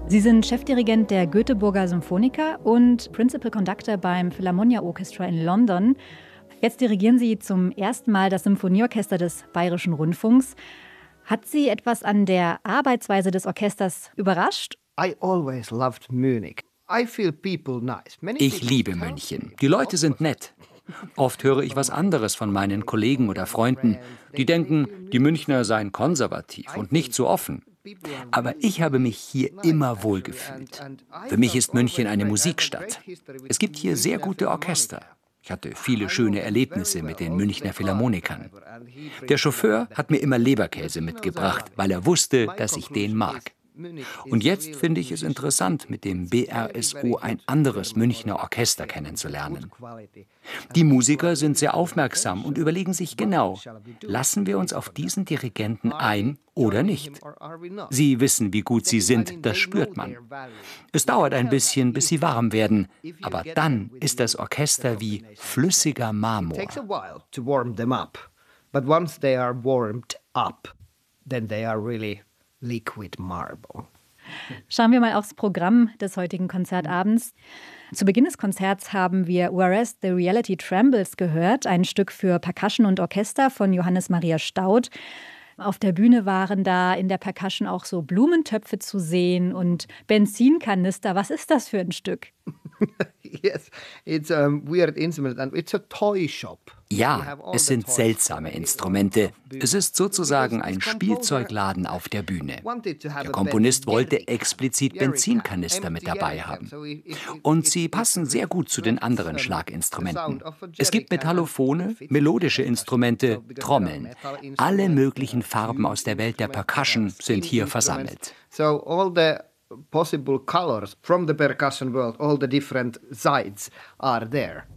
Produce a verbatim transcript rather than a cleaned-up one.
Sie sind Chefdirigent der Göteborger Symphoniker und Principal Conductor beim Philharmonia Orchestra in London. Jetzt dirigieren Sie zum ersten Mal das Symphonieorchester des Bayerischen Rundfunks. Hat Sie etwas an der Arbeitsweise des Orchesters überrascht? I always loved Munich. I feel people nice. Many Ich people liebe tell München. me- Die Leute sind nett. Oft höre ich was anderes von meinen Kollegen oder Freunden, die denken, die Münchner seien konservativ und nicht so offen. Aber ich habe mich hier immer wohl gefühlt. Für mich ist München eine Musikstadt. Es gibt hier sehr gute Orchester. Ich hatte viele schöne Erlebnisse mit den Münchner Philharmonikern. Der Chauffeur hat mir immer Leberkäse mitgebracht, weil er wusste, dass ich den mag. Und jetzt finde ich es interessant, mit dem B R S O ein anderes Münchner Orchester kennenzulernen. Die Musiker sind sehr aufmerksam und überlegen sich genau, lassen wir uns auf diesen Dirigenten ein oder nicht. Sie wissen, wie gut sie sind, das spürt man. Es dauert ein bisschen, bis sie warm werden, aber dann ist das Orchester wie flüssiger Marmor. It takes a while to warm them up, but once they are warmed up, then they are really liquid marble. Schauen wir mal aufs Programm des heutigen Konzertabends. Zu Beginn des Konzerts haben wir Whereas the Reality Trembles gehört, ein Stück für Percussion und Orchester von Johannes Maria Staudt. Auf der Bühne waren da in der Percussion auch so Blumentöpfe zu sehen und Benzinkanister. Was ist das für ein Stück? Yes, it's a weird instrument and it's a toy shop. Ja, es sind seltsame Instrumente. Es ist sozusagen ein Spielzeugladen auf der Bühne. Der Komponist wollte explizit Benzinkanister mit dabei haben. Und sie passen sehr gut zu den anderen Schlaginstrumenten. Es gibt Metallophone, melodische Instrumente, Trommeln. Alle möglichen Farben aus der Welt der Percussion sind hier versammelt. So all the possible colors from the percussion world, all the different sides are there.